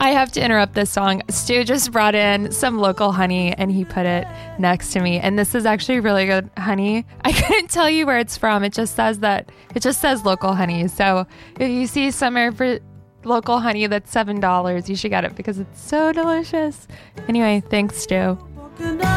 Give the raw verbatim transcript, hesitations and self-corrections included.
I have to interrupt this song. Stu just brought in some local honey and he put it next to me. And this is actually really good honey. I couldn't tell you where it's from. It just says that it just says local honey. So if you see somewhere for local honey that's seven dollars, you should get it because it's so delicious. Anyway, thanks, Stu.